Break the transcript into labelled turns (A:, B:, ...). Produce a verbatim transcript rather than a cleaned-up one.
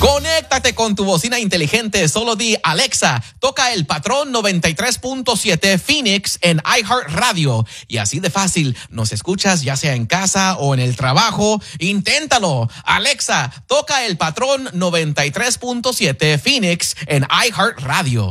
A: Conéctate con tu bocina inteligente. Solo di Alexa, toca el patrón noventa y tres punto siete Phoenix en iHeartRadio. Y así de fácil nos escuchas ya sea en casa o en el trabajo. Inténtalo. Alexa, toca el patrón noventa y tres punto siete Phoenix en iHeartRadio.